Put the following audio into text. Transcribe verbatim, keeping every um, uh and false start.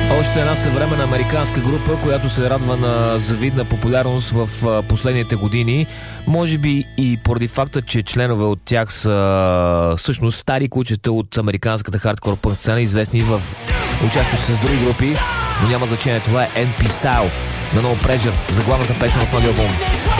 Още една съвременна американска група, която се радва на завидна популярност в последните години. Може би и поради факта, че членове от тях са всъщност стари кучета от американската хардкор пънк сцена, известни в участие с други групи, но няма значение. Това е Ен Пи Style на No Pressure за главната песен от новия албум.